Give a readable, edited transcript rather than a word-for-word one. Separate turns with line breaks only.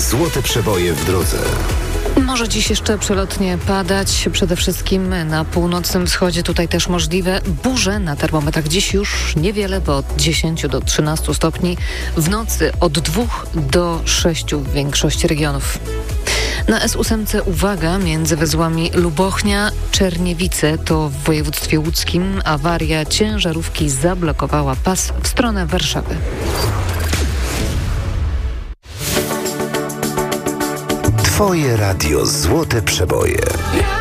Złote przeboje w drodze.
Może dziś jeszcze przelotnie padać, przede wszystkim na północnym wschodzie, tutaj też możliwe burze. Na termometrach dziś już niewiele, bo od 10 do 13 stopni, w nocy od 2 do 6 w większości regionów. Na S8 uwaga, między węzłami Lubochnia-Czerniewice, to w województwie łódzkim, awaria ciężarówki zablokowała pas w stronę Warszawy.
Twoje radio Złote Przeboje.